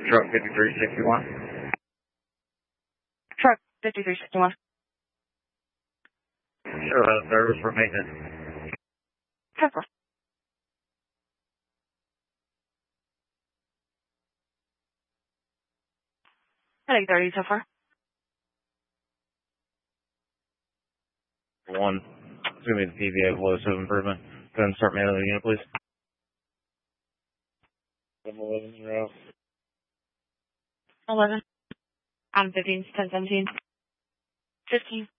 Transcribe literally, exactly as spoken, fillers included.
Truck fifty-three sixty-one. Truck fifty-three sixty-one. Sure, uh, service for maintenance. Pepper. Headache thirty so far. One. It's going to be the P V A flow of improvement. Go ahead and start mailing the unit, please. eleven zero. eleven. I'm fifteen, ten, seventeen. fifteen.